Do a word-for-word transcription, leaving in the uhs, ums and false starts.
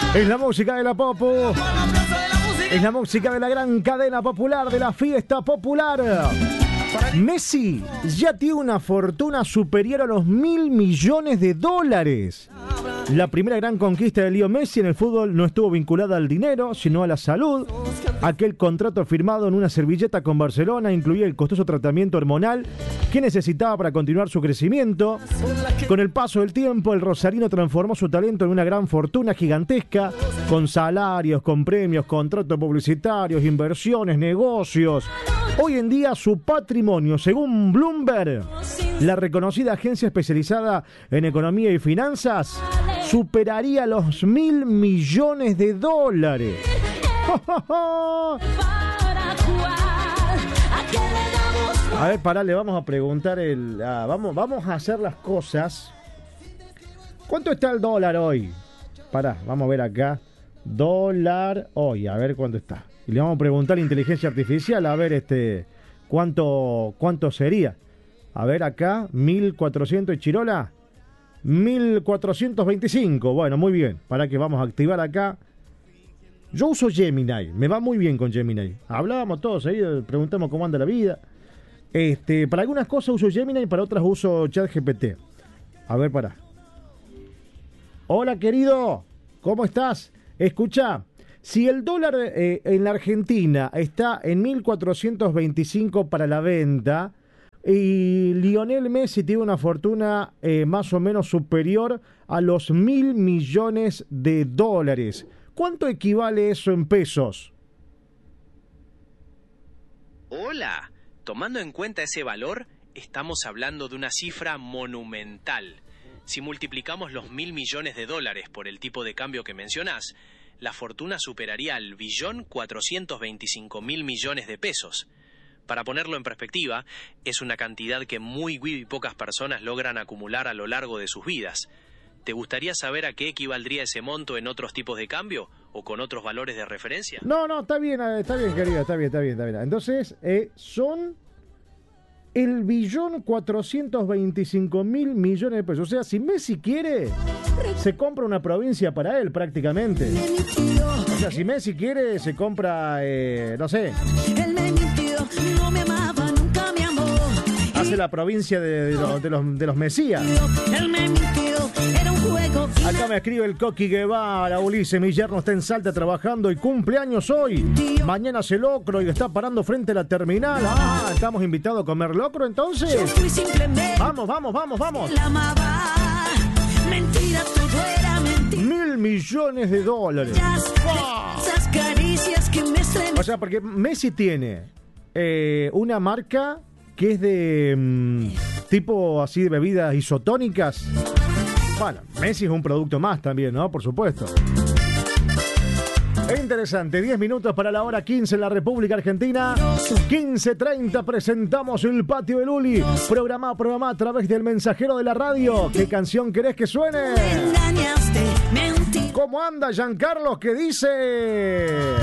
Es la música de la Popu. Es la música de la gran cadena popular, de la fiesta popular. Messi ya tiene una fortuna superior a los mil millones de dólares. La primera gran conquista de Leo Messi en el fútbol no estuvo vinculada al dinero, sino a la salud. Aquel contrato firmado en una servilleta con Barcelona incluía el costoso tratamiento hormonal que necesitaba para continuar su crecimiento. Con el paso del tiempo, el rosarino transformó su talento en una gran fortuna gigantesca, con salarios, con premios, contratos publicitarios, inversiones, negocios. Hoy en día su patrimonio, según Bloomberg, la reconocida agencia especializada en economía y finanzas, superaría los mil millones de dólares. A ver, pará, le vamos a preguntar el... Ah, vamos, vamos a hacer las cosas. ¿Cuánto está el dólar hoy? Pará, vamos a ver acá. Dólar hoy, a ver cuánto está. Y le vamos a preguntar a la inteligencia artificial, a ver este cuánto, cuánto sería. A ver acá, mil cuatrocientos y Chirola, mil cuatrocientos veinticinco. Bueno, muy bien. Para que vamos a activar acá. Yo uso Gemini, me va muy bien con Gemini. Hablábamos todos ahí, preguntamos cómo anda la vida. Este, para algunas cosas uso Gemini y para otras uso ChatGPT. A ver, pará. Hola, querido, ¿cómo estás? Escucha, si el dólar eh, en la Argentina está en mil cuatrocientos veinticinco para la venta y Lionel Messi tiene una fortuna eh, más o menos superior a los mil millones de dólares, ¿cuánto equivale eso en pesos? Hola, tomando en cuenta ese valor, estamos hablando de una cifra monumental. Si multiplicamos los mil millones de dólares por el tipo de cambio que mencionás, la fortuna superaría al billón cuatrocientos veinticinco mil millones de pesos. Para ponerlo en perspectiva, es una cantidad que muy, muy pocas personas logran acumular a lo largo de sus vidas. ¿Te gustaría saber a qué equivaldría ese monto en otros tipos de cambio o con otros valores de referencia? No, no, está bien, está bien, querido, está bien, está bien, está bien. Entonces, eh, son el billón cuatrocientos veinticinco mil millones de pesos. O sea, si Messi quiere, se compra una provincia para él prácticamente. O sea, si Messi quiere, se compra, eh, no sé. Él me mintió, no me amaba, nunca me amó. Hace la provincia de, de, los, de, los, de los Mesías. Él me mintió, era un juego. Acá me escribe el Coqui Guevara, Ulises, mi yerno está en Salta trabajando y cumpleaños hoy. Mañana hace locro y está parando frente a la terminal. Ah, estamos invitados a comer locro entonces. Vamos, vamos, vamos, vamos. La amaba. Mentira, todo era mentira. Mil millones de dólares. Wow. Esas caricias que me estremecen. O sea, porque Messi tiene eh, una marca que es de mmm, tipo así de bebidas isotónicas. Bueno, Messi es un producto más también, ¿no? Por supuesto. Es interesante, diez minutos para la hora quince en la República Argentina. quince treinta presentamos el Patio de Luli. Programa, programa a través del mensajero de la radio. ¿Qué canción querés que suene? ¿Cómo anda Giancarlo? ¿Qué dice?